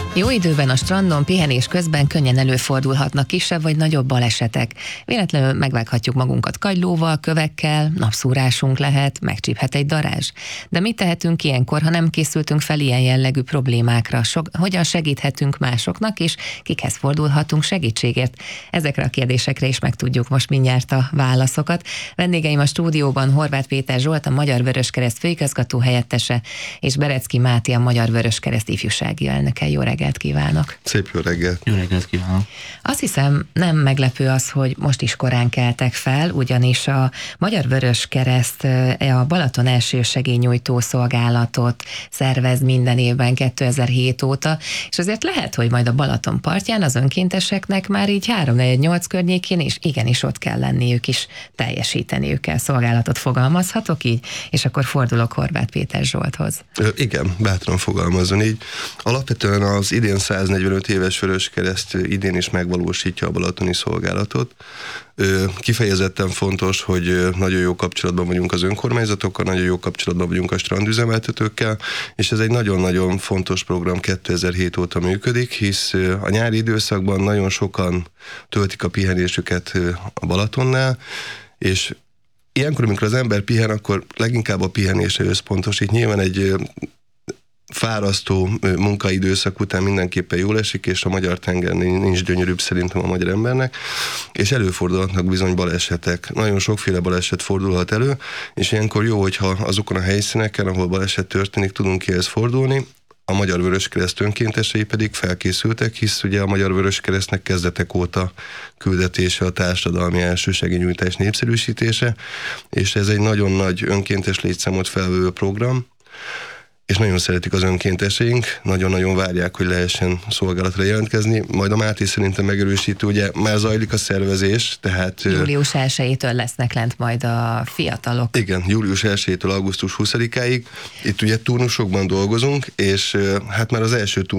Jó időben a strandon pihenés közben könnyen előfordulhatnak kisebb vagy nagyobb balesetek. Véletlenül megvághatjuk magunkat kagylóval, kövekkel, napszúrásunk lehet, megcsíphet egy darázs. De mit tehetünk ilyenkor, ha nem készültünk fel ilyen jellegű problémákra? Hogyan segíthetünk másoknak, és kikhez fordulhatunk segítségért? Ezekre a kérdésekre is megtudjuk most mindjárt a válaszokat. Vendégeim a stúdióban Horváth Péter Zsolt, a Magyar Vöröskereszt főigazgató helyettese, és Berecki Máté, a Magyar Vöröskereszt ifjúsági elnöke. Jó reggelt kívánok! Szép jó reggelt! Jó reggelt kívánok! Azt hiszem, nem meglepő az, hogy most is korán keltek fel, ugyanis a Magyar Vöröskereszt a Balaton elsősegélynyújtó szolgálatot szervez minden évben 2007 óta, és azért lehet, hogy majd a Balaton partján az önkénteseknek már így 3-4-8 környékén is igenis ott kell lenniük is, teljesíteniük kell szolgálatot, fogalmazhatok így, és akkor fordulok Horváth Péter Zsolthoz. Igen, bátran fogalmazzon így. Alapvetően az idén 145 éves Vöröskereszt idén is megvalósítja a balatoni szolgálatot. Kifejezetten fontos, hogy nagyon jó kapcsolatban vagyunk az önkormányzatokkal, nagyon jó kapcsolatban vagyunk a strandüzemeltetőkkel, és ez egy nagyon-nagyon fontos program, 2007 óta működik, hisz a nyári időszakban nagyon sokan töltik a pihenésüket a Balatonnál, és ilyenkor, amikor az ember pihen, akkor leginkább a pihenésre összpontosít. Nyilván egy fárasztó munkaidőszak után mindenképpen jól esik, és a magyar tenger nincs gyönyörűbb szerintem a magyar embernek, és előfordulhatnak bizony balesetek. Nagyon sokféle baleset fordulhat elő, és ilyenkor jó, hogyha azokon a helyszíneken, ahol baleset történik, tudunk kihez fordulni. A Magyar Vöröskereszt önkéntesei pedig felkészültek, hisz ugye a Magyar Vöröskeresztnek kezdetek óta küldetése a társadalmi elsősegélynyújtás népszerűsítése, és ez egy nagyon nagy önkéntes létszámot felvevő program, és nagyon szeretik az önkénteseink, nagyon-nagyon várják, hogy lehessen szolgálatra jelentkezni. Majd a Máté szerintem megerősítő, ugye már zajlik a szervezés, tehát... Július 1-től lesznek lent majd a fiatalok. Igen, július 1-től augusztus 20-áig. Itt ugye turnusokban dolgozunk, és hát már az első